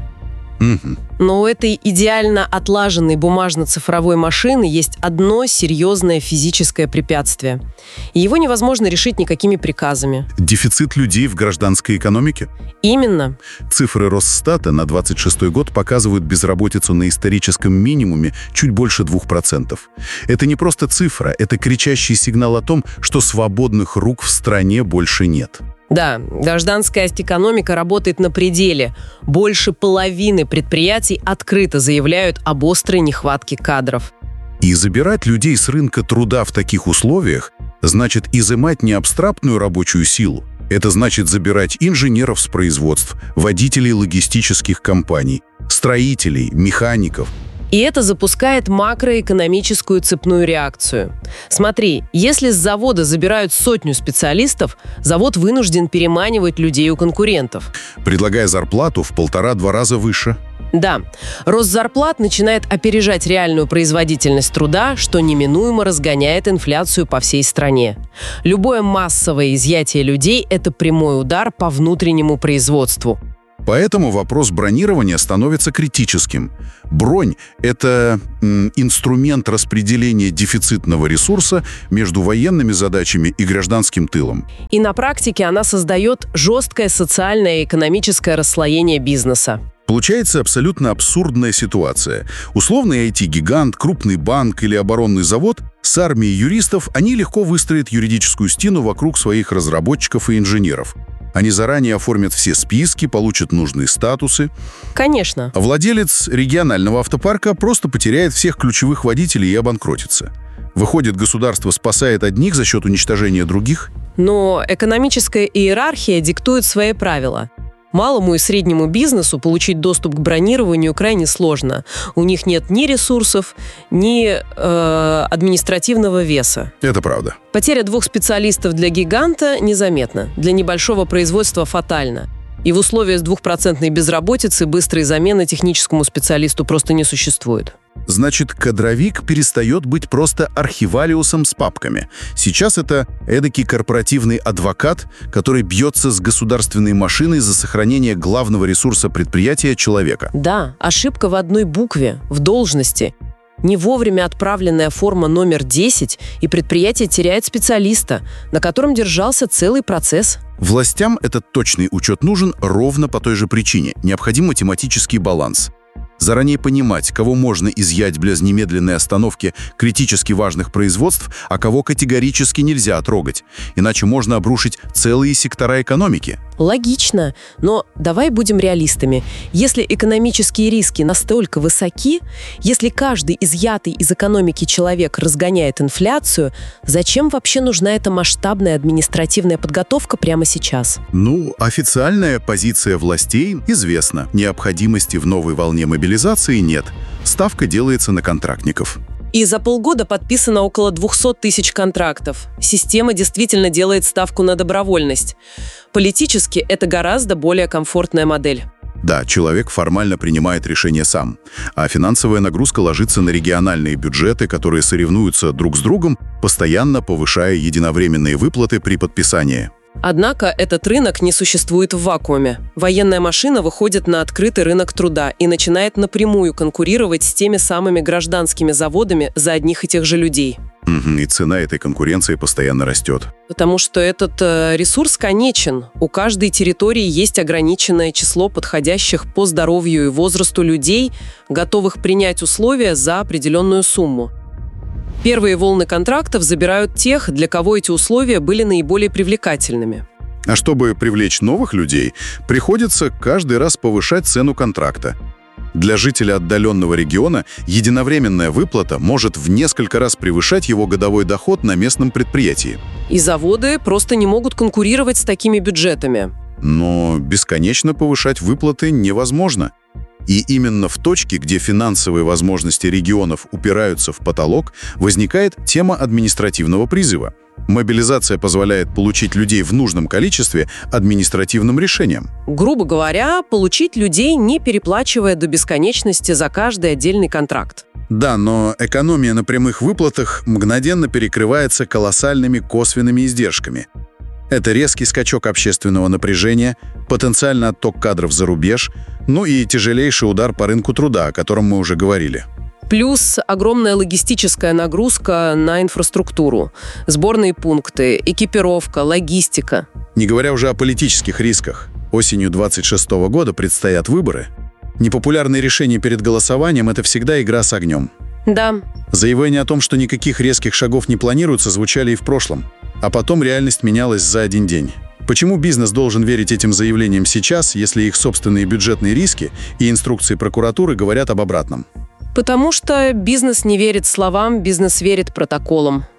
Но у этой идеально отлаженной бумажно-цифровой машины есть одно серьезное физическое препятствие. И его невозможно решить никакими приказами. Дефицит людей в гражданской экономике? Именно. Цифры Росстата на 26 год показывают безработицу на историческом минимуме чуть больше 2%. Это не просто цифра, это кричащий сигнал о том, что свободных рук в стране больше нет. Да, гражданская экономика работает на пределе. Больше половины предприятий открыто заявляют об острой нехватке кадров. И забирать людей с рынка труда в таких условиях Значит, изымать не абстрактную рабочую силу. Это значит забирать инженеров с производств, водителей логистических компаний, строителей, механиков. И это запускает макроэкономическую цепную реакцию. Смотри, если с завода забирают 100 специалистов, завод вынужден переманивать людей у конкурентов. Предлагая зарплату в 1,5-2 раза выше. Да, рост зарплат начинает опережать реальную производительность труда, что неминуемо разгоняет инфляцию по всей стране. Любое массовое изъятие людей – это прямой удар по внутреннему производству. Поэтому вопрос бронирования становится критическим. Бронь – это инструмент распределения дефицитного ресурса между военными задачами и гражданским тылом. И на практике она создает жесткое социальное и экономическое расслоение бизнеса. Получается абсолютно абсурдная ситуация. Условный IT-гигант, крупный банк или оборонный завод с армией юристов, они легко выстроят юридическую стену вокруг своих разработчиков и инженеров. Они заранее оформят все списки, получат нужные статусы. Конечно. А владелец регионального автопарка просто потеряет всех ключевых водителей и обанкротится. Выходит, государство спасает одних за счет уничтожения других? Но экономическая иерархия диктует свои правила. Малому и среднему бизнесу получить доступ к бронированию крайне сложно. У них нет ни ресурсов, ни административного веса. Это правда. Потеря 2 специалистов для гиганта незаметна. Для небольшого производства фатальна. И в условиях 2% безработицы быстрой замены техническому специалисту просто не существует. Значит, кадровик перестает быть просто архивалиусом с папками. Сейчас это эдакий корпоративный адвокат, который бьется с государственной машиной за сохранение главного ресурса предприятия – человека. Да, ошибка в одной букве, в должности. Не вовремя отправленная форма номер 10, и предприятие теряет специалиста, на котором держался целый процесс. Властям этот точный учет нужен ровно по той же причине. Необходим математический баланс. Заранее понимать, кого можно изъять без немедленной остановки критически важных производств, а кого категорически нельзя трогать. Иначе можно обрушить целые сектора экономики. Логично, но давай будем реалистами. Если экономические риски настолько высоки, если каждый изъятый из экономики человек разгоняет инфляцию, зачем вообще нужна эта масштабная административная подготовка прямо сейчас? Официальная позиция властей известна. Необходимости в новой волне мобилизации нет. Ставка делается на контрактников. И за полгода подписано около 200 тысяч контрактов. Система действительно делает ставку на добровольность. Политически это гораздо более комфортная модель. Да, человек формально принимает решение сам, а финансовая нагрузка ложится на региональные бюджеты, которые соревнуются друг с другом, постоянно повышая единовременные выплаты при подписании. Однако этот рынок не существует в вакууме. Военная машина выходит на открытый рынок труда и начинает напрямую конкурировать с теми самыми гражданскими заводами за одних и тех же людей. И цена этой конкуренции постоянно растет. Потому что этот ресурс конечен. У каждой территории есть ограниченное число подходящих по здоровью и возрасту людей, готовых принять условия за определенную сумму. Первые волны контрактов забирают тех, для кого эти условия были наиболее привлекательными. А чтобы привлечь новых людей, приходится каждый раз повышать цену контракта. Для жителя отдаленного региона единовременная выплата может в несколько раз превышать его годовой доход на местном предприятии. И заводы просто не могут конкурировать с такими бюджетами. Но бесконечно повышать выплаты невозможно. И именно в точке, где финансовые возможности регионов упираются в потолок, возникает тема административного призыва. Мобилизация позволяет получить людей в нужном количестве административным решением. Грубо говоря, получить людей, не переплачивая до бесконечности за каждый отдельный контракт. Да, но экономия на прямых выплатах мгновенно перекрывается колоссальными косвенными издержками. Это резкий скачок общественного напряжения, потенциальный отток кадров за рубеж, и тяжелейший удар по рынку труда, о котором мы уже говорили. Плюс огромная логистическая нагрузка на инфраструктуру. Сборные пункты, экипировка, логистика. Не говоря уже о политических рисках. Осенью 2026 года предстоят выборы. Непопулярные решения перед голосованием – это всегда игра с огнем. Да. Заявления о том, что никаких резких шагов не планируется, звучали и в прошлом. А потом реальность менялась за один день. Почему бизнес должен верить этим заявлениям сейчас, если их собственные бюджетные риски и инструкции прокуратуры говорят об обратном? Потому что бизнес не верит словам, бизнес верит протоколам.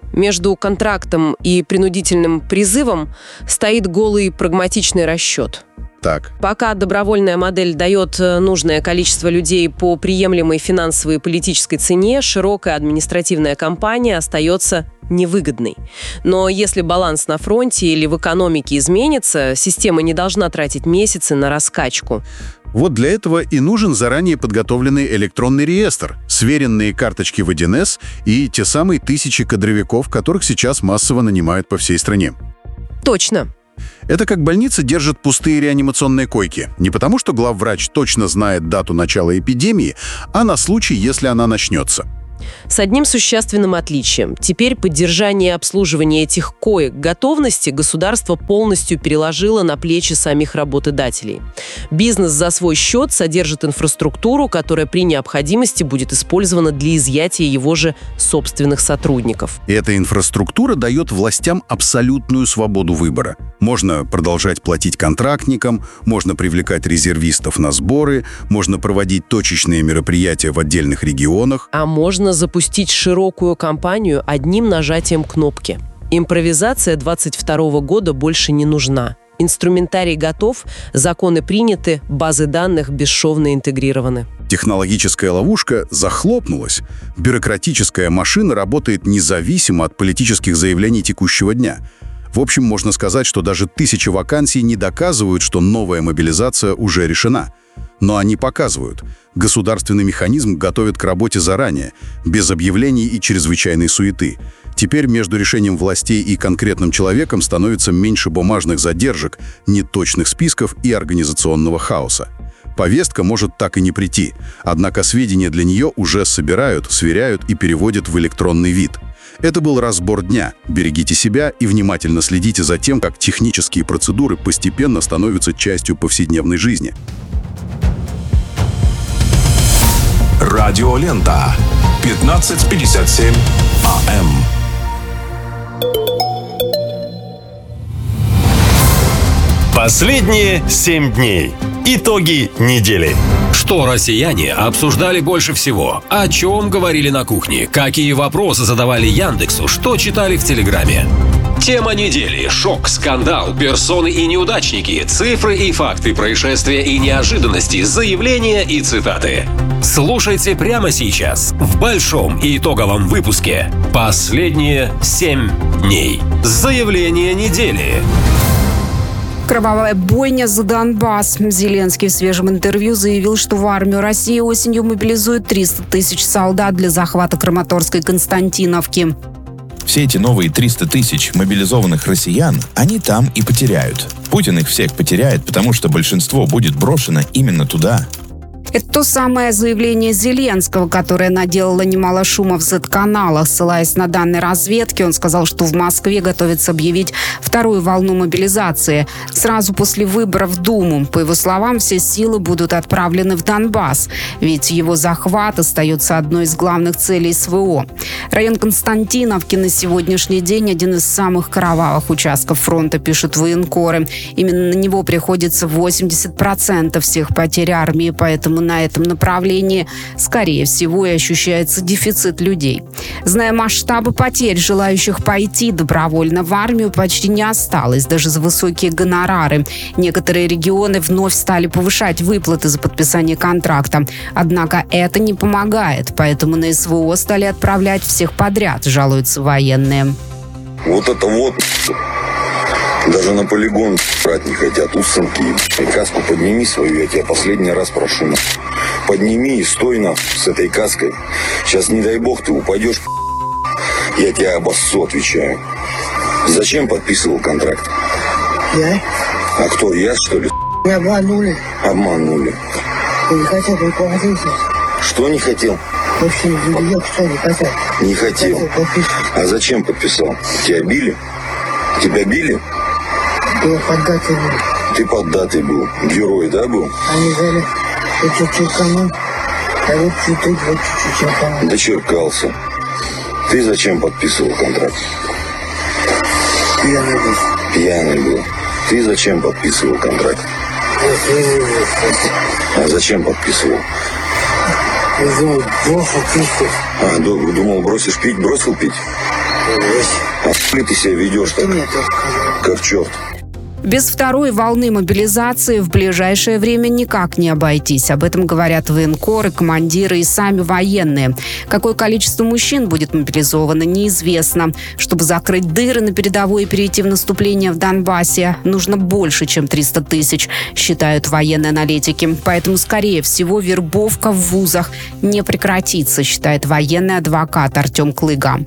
Между контрактом и принудительным призывом стоит голый прагматичный расчет. Так. Пока добровольная модель дает нужное количество людей по приемлемой финансовой и политической цене, широкая административная кампания остается невыгодной. Но если баланс на фронте или в экономике изменится, система не должна тратить месяцы на раскачку. Вот для этого и нужен заранее подготовленный электронный реестр, сверенные карточки в 1С и те самые тысячи кадровиков, которых сейчас массово нанимают по всей стране. Точно. Это как больница держит пустые реанимационные койки. Не потому, что главврач точно знает дату начала эпидемии, а на случай, если она начнется. С одним существенным отличием. Теперь поддержание и обслуживание этих коек готовности государство полностью переложило на плечи самих работодателей. Бизнес за свой счет содержит инфраструктуру, которая при необходимости будет использована для изъятия его же собственных сотрудников. И эта инфраструктура дает властям абсолютную свободу выбора. Можно продолжать платить контрактникам, можно привлекать резервистов на сборы, можно проводить точечные мероприятия в отдельных регионах. А можно запустить широкую кампанию одним нажатием кнопки. Импровизация 22 года больше не нужна. Инструментарий готов, законы приняты, базы данных бесшовно интегрированы. Технологическая ловушка захлопнулась. Бюрократическая машина работает независимо от политических заявлений текущего дня. В общем, можно сказать, что даже 1000 вакансий не доказывают, что новая мобилизация уже решена. Но они показывают. Государственный механизм готовит к работе заранее, без объявлений и чрезвычайной суеты. Теперь между решением властей и конкретным человеком становится меньше бумажных задержек, неточных списков и организационного хаоса. Повестка может так и не прийти, однако сведения для нее уже собирают, сверяют и переводят в электронный вид. Это был разбор дня. Берегите себя и внимательно следите за тем, как технические процедуры постепенно становятся частью повседневной жизни. Радиолента. 15:57 АМ. Последние 7 дней. Итоги недели. Что россияне обсуждали больше всего? О чем говорили на кухне? Какие вопросы задавали Яндексу? Что читали в Телеграме? Тема недели. Шок, скандал, персоны и неудачники, цифры и факты, происшествия и неожиданности, заявления и цитаты. Слушайте прямо сейчас в большом и итоговом выпуске «Последние 7 дней». Заявление недели. Кровавая бойня за Донбасс. Зеленский в свежем интервью заявил, что в армию России осенью мобилизует 300 тысяч солдат для захвата Краматорской Константиновки. Все эти новые 300 тысяч мобилизованных россиян, они там и потеряют. Путин их всех потеряет, потому что большинство будет брошено именно туда. Это то самое заявление Зеленского, которое наделало немало шума в Z-каналах. Ссылаясь на данные разведки, он сказал, что в Москве готовится объявить вторую волну мобилизации сразу после выборов в Думу. По его словам, все силы будут отправлены в Донбасс, ведь его захват остается одной из главных целей СВО. Район Константиновки на сегодняшний день один из самых кровавых участков фронта, пишут военкоры. Именно на него приходится 80% всех потерь армии, поэтому на этом направлении, скорее всего, и ощущается дефицит людей. Зная масштабы потерь, желающих пойти добровольно в армию почти не осталось, даже за высокие гонорары. Некоторые регионы вновь стали повышать выплаты за подписание контракта. Однако это не помогает, поэтому на СВО стали отправлять всех подряд, жалуются военные. Вот это вот... Даже на полигон брать не хотят, усанки. И каску подними свою, я тебя последний раз прошу. Подними и стой с этой каской. Сейчас, не дай бог, ты упадешь. Я тебя обоссу, отвечаю. Зачем подписывал контракт? Я? А кто, я, что ли? Меня обманули. Обманули. Я не хотел руководить. Что не хотел? Вообще, я что не хотел. Не хотел. А зачем подписал? Тебя били? Тебя били? Я поддатый был. Ты поддатый был. Герой, да, был? Они взяли чуть-чуть канал, а вот чуть-чуть канал. Дочеркался. Ты зачем подписывал контракт? Пьяный был. Пьяный был. Ты зачем подписывал контракт? А зачем подписывал? Я думал, бросил пить. А, думал, бросишь пить? Бросил пить? А ты себя ведешь так, как черт. Без второй волны мобилизации в ближайшее время никак не обойтись. Об этом говорят военкоры, командиры и сами военные. Какое количество мужчин будет мобилизовано, неизвестно. Чтобы закрыть дыры на передовой и перейти в наступление в Донбассе, нужно больше, чем 300 тысяч, считают военные аналитики. Поэтому, скорее всего, вербовка в вузах не прекратится, считает военный адвокат Артем Клыга.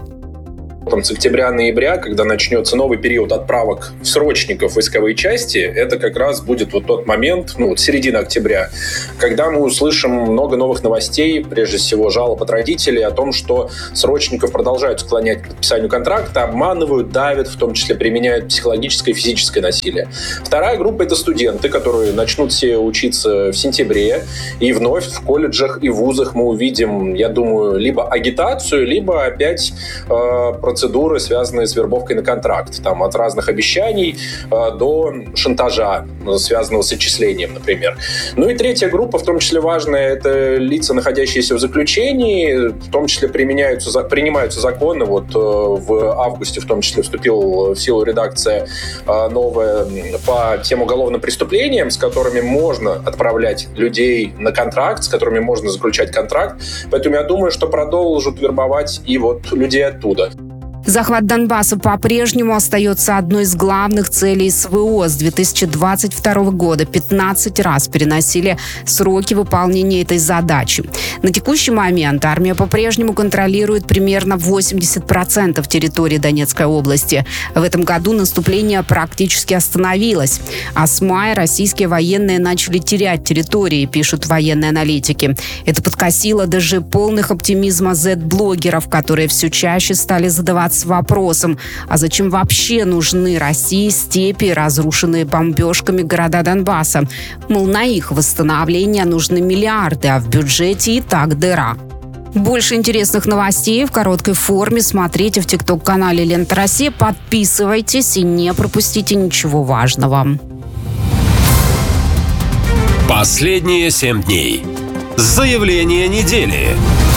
С октября-ноября, когда начнется новый период отправок срочников в войсковые части, это как раз будет вот тот момент, середина октября, когда мы услышим много новых новостей, прежде всего жалоб от родителей о том, что срочников продолжают склонять к подписанию контракта, обманывают, давят, в том числе применяют психологическое и физическое насилие. Вторая группа — это студенты, которые начнут все учиться в сентябре, и вновь в колледжах и вузах мы увидим, я думаю, либо агитацию, либо опять процедуры, связанные с вербовкой на контракт. Там от разных обещаний до шантажа, связанного с отчислением, например. И третья группа, в том числе важная, это лица, находящиеся в заключении, в том числе принимаются законы. Вот в августе, в том числе, вступила в силу редакция новая по тем уголовным преступлениям, с которыми можно отправлять людей на контракт, с которыми можно заключать контракт. Поэтому я думаю, что продолжат вербовать и вот людей оттуда. Захват Донбасса по-прежнему остается одной из главных целей СВО. С 2022 года 15 раз переносили сроки выполнения этой задачи. На текущий момент армия по-прежнему контролирует примерно 80% территории Донецкой области. В этом году наступление практически остановилось. А с мая российские военные начали терять территории, пишут военные аналитики. Это подкосило даже полных оптимизма Z-блогеров, которые все чаще стали задаваться вопросом, а зачем вообще нужны России степи, разрушенные бомбежками города Донбасса? Мол, на их восстановление нужны миллиарды, а в бюджете и так дыра. Больше интересных новостей в короткой форме смотрите в ТикТок-канале Лента Россия. Подписывайтесь и не пропустите ничего важного. Последние 7 дней. Заявление недели.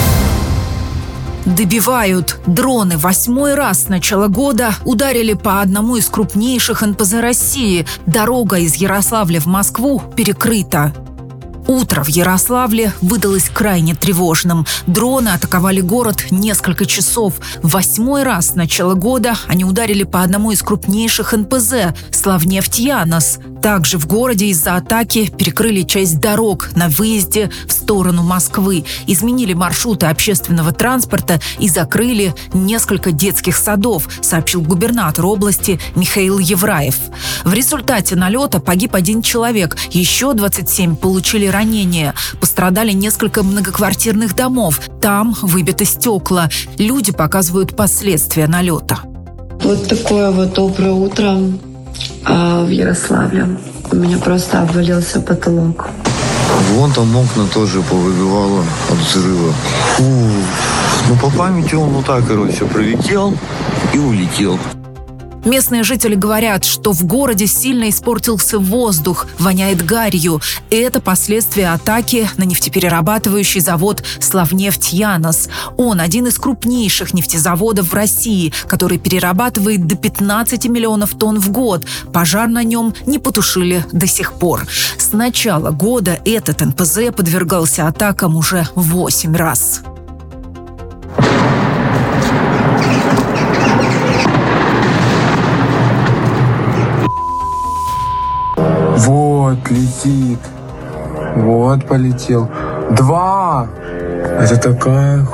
Добивают. Дроны 8-й раз с начала года ударили по одному из крупнейших НПЗ России. Дорога из Ярославля в Москву перекрыта. Утро в Ярославле выдалось крайне тревожным. Дроны атаковали город несколько часов. 8-й раз с начала года они ударили по одному из крупнейших НПЗ – Славнефть-Янос. Также в городе из-за атаки перекрыли часть дорог на выезде в сторону Москвы, изменили маршруты общественного транспорта и закрыли несколько детских садов, сообщил губернатор области Михаил Евраев. В результате налета погиб 1 человек, еще 27 получили ранения. Пострадали несколько многоквартирных домов, там выбиты стекла. Люди показывают последствия налета. Вот такое вот доброе утро в Ярославле. У меня просто обвалился потолок. Вон там окна тоже повыбивало от взрыва. По памяти он пролетел и улетел. Местные жители говорят, что в городе сильно испортился воздух, воняет гарью. И это последствия атаки на нефтеперерабатывающий завод «Славнефть-Янос». Он один из крупнейших нефтезаводов в России, который перерабатывает до 15 миллионов тонн в год. Пожар на нем не потушили до сих пор. С начала года этот НПЗ подвергался атакам уже 8 раз. Вот, летит. Вот, полетел. 2! Это такая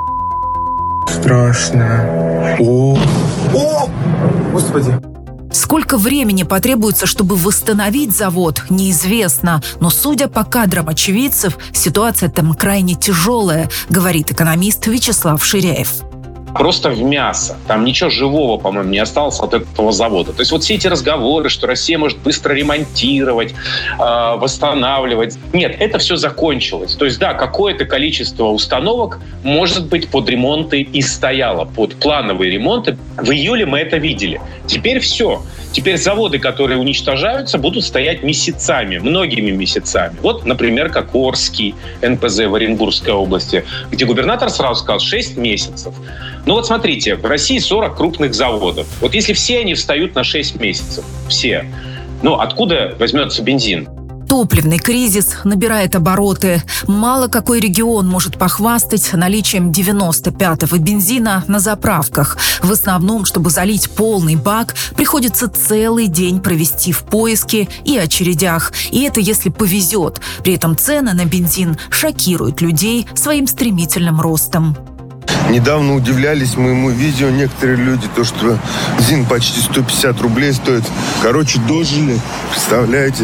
страшная. О! Господи! Сколько времени потребуется, чтобы восстановить завод, неизвестно. Но, судя по кадрам очевидцев, ситуация там крайне тяжелая, говорит экономист Вячеслав Ширяев. Просто в мясо. Там ничего живого, по-моему, не осталось от этого завода. То есть вот все эти разговоры, что Россия может быстро ремонтировать, восстанавливать. Нет, это все закончилось. То есть, да, какое-то количество установок, может быть, под ремонты и стояло, под плановые ремонты. В июле мы это видели. Теперь все. Теперь заводы, которые уничтожаются, будут стоять месяцами, многими месяцами. Вот, например, как Орский НПЗ в Оренбургской области, где губернатор сразу сказал 6 месяцев. Ну вот смотрите, в России 40 крупных заводов. Вот если все они встают на 6 месяцев, все, откуда возьмется бензин? Топливный кризис набирает обороты. Мало какой регион может похвастать наличием 95-го бензина на заправках. В основном, чтобы залить полный бак, приходится целый день провести в поиске и очередях. И это если повезет. При этом цены на бензин шокируют людей своим стремительным ростом. Недавно удивлялись моему видео некоторые люди, что бензин почти 150 рублей стоит. Дожили, представляете?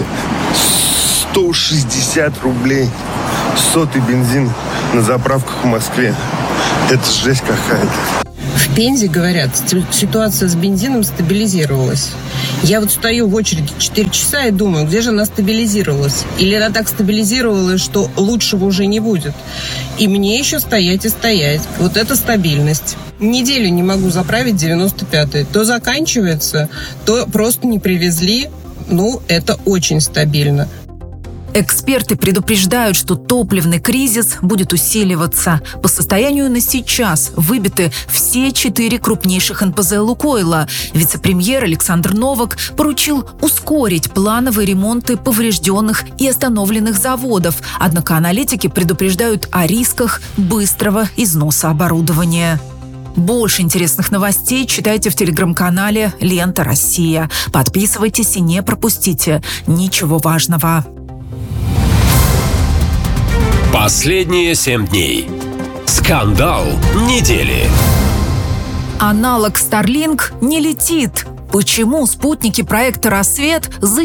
160 рублей. 100-й бензин на заправках в Москве. Это жесть какая-то. В Пензе, говорят, ситуация с бензином стабилизировалась. Я стою в очереди 4 часа и думаю, где же она стабилизировалась? Или она так стабилизировалась, что лучшего уже не будет? И мне еще стоять и стоять. Вот это стабильность. Неделю не могу заправить 95-й. То заканчивается, то просто не привезли. Это очень стабильно. Эксперты предупреждают, что топливный кризис будет усиливаться. По состоянию на сейчас выбиты все 4 крупнейших НПЗ «Лукойла». Вице-премьер Александр Новак поручил ускорить плановые ремонты поврежденных и остановленных заводов. Однако аналитики предупреждают о рисках быстрого износа оборудования. Больше интересных новостей читайте в телеграм-канале «Лента Россия». Подписывайтесь и не пропустите ничего важного. Последние 7 дней. Скандал недели. Аналог Starlink не летит. Почему спутники проекта «Рассвет» за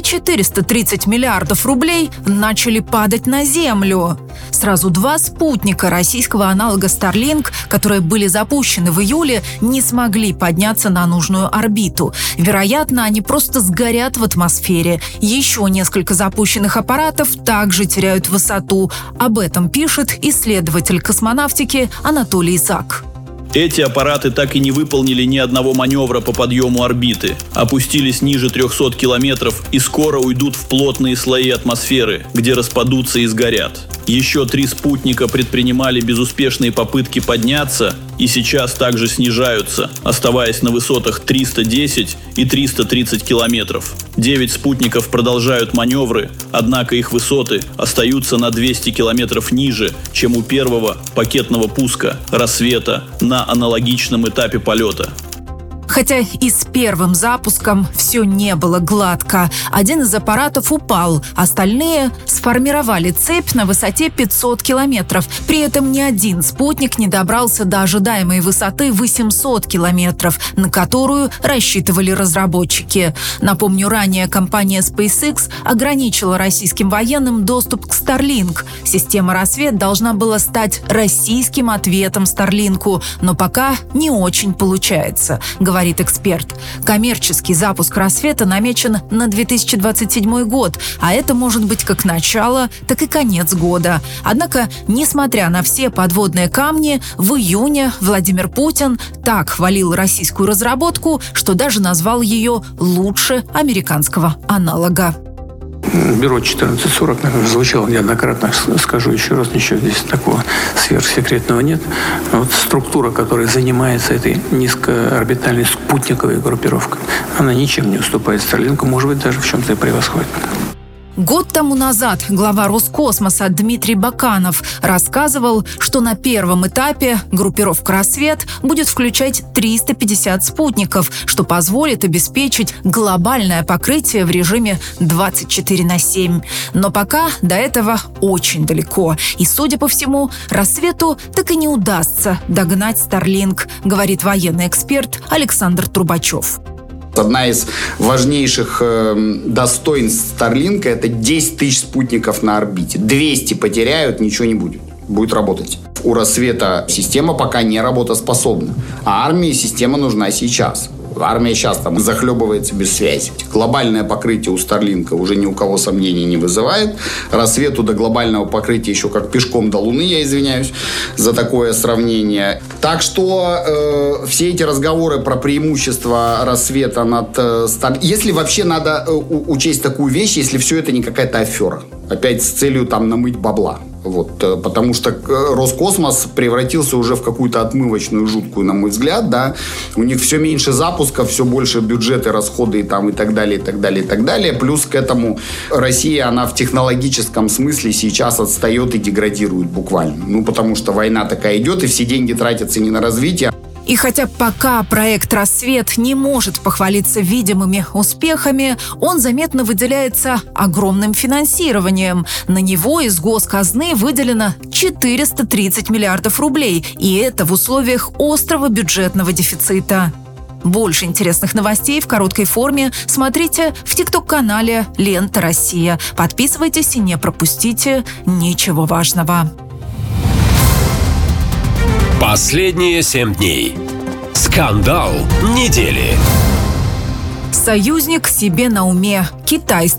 430 миллиардов рублей начали падать на Землю? Сразу 2 спутника российского аналога Starlink, которые были запущены в июле, не смогли подняться на нужную орбиту. Вероятно, они просто сгорят в атмосфере. Еще несколько запущенных аппаратов также теряют высоту. Об этом пишет исследователь космонавтики Анатолий Зак. Эти аппараты так и не выполнили ни одного маневра по подъему орбиты, опустились ниже 300 километров и скоро уйдут в плотные слои атмосферы, где распадутся и сгорят. Еще 3 спутника предпринимали безуспешные попытки подняться и сейчас также снижаются, оставаясь на высотах 310 и 330 километров. 9 спутников продолжают маневры, однако их высоты остаются на 200 километров ниже, чем у первого пакетного пуска «Рассвета» на аналогичном этапе полета. Хотя и с первым запуском все не было гладко. Один из аппаратов упал, остальные сформировали цепь на высоте 500 километров. При этом ни один спутник не добрался до ожидаемой высоты 800 километров, на которую рассчитывали разработчики. Напомню, ранее компания SpaceX ограничила российским военным доступ к Starlink. Система «Рассвет» должна была стать российским ответом Starlink'у, но пока не очень получается, говорит эксперт. Коммерческий запуск «Рассвета» намечен на 2027 год, а это может быть как начало, так и конец года. Однако, несмотря на все подводные камни, в июне Владимир Путин так хвалил российскую разработку, что даже назвал ее лучше американского аналога. Бюро 1440, наверное, звучало неоднократно, скажу еще раз, ничего здесь такого сверхсекретного нет. Вот структура, которая занимается этой низкоорбитальной спутниковой группировкой, она ничем не уступает Starlink, может быть, даже в чем-то и превосходит. Год тому назад глава Роскосмоса Дмитрий Баканов рассказывал, что на первом этапе группировка «Рассвет» будет включать 350 спутников, что позволит обеспечить глобальное покрытие в режиме 24/7. Но пока до этого очень далеко. И, судя по всему, «Рассвету» так и не удастся догнать Starlink, говорит военный эксперт Александр Трубачев. Одна из важнейших достоинств Starlink – это 10 тысяч спутников на орбите. 200 потеряют, ничего не будет. Будет работать. У «Рассвета» система пока не работоспособна. А армии система нужна сейчас. Армия сейчас там захлебывается без связи. Глобальное покрытие у Starlink уже ни у кого сомнений не вызывает. «Рассвету» до глобального покрытия еще как пешком до Луны, я извиняюсь за такое сравнение. Так что все эти разговоры про преимущество «Рассвета» над Starlink... Если вообще надо учесть такую вещь, если все это не какая-то афера. Опять с целью там намыть бабла. Вот, потому что Роскосмос превратился уже в какую-то отмывочную жуткую, на мой взгляд, да. У них все меньше запусков, все больше бюджеты, расходы там, и так далее, и так далее, и так далее. Плюс к этому Россия, она в технологическом смысле сейчас отстает и деградирует буквально. Ну, потому что война такая идет, и все деньги тратятся не на развитие. И хотя пока проект «Рассвет» не может похвалиться видимыми успехами, он заметно выделяется огромным финансированием. На него из госказны выделено 430 миллиардов рублей, и это в условиях острого бюджетного дефицита. Больше интересных новостей в короткой форме смотрите в ТикТок-канале «Лента Россия». Подписывайтесь и не пропустите ничего важного. Последние 7 дней. Скандал недели. Союзник себе на уме. Китай